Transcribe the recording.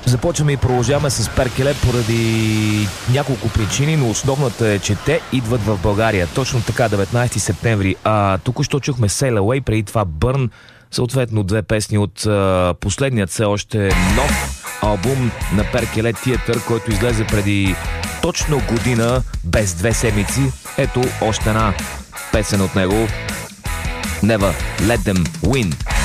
Започваме и продължаваме с Перкеле поради няколко причини, но основната е, че те идват в България. Точно така, 19 септември. Току-що чухме Sail Away, преди това Burn, съответно две песни от последният все още нов албум на Перкеле Theatre, който излезе преди точно година, без 2 седмици. Ето още една песен от него. Never Let Them Win.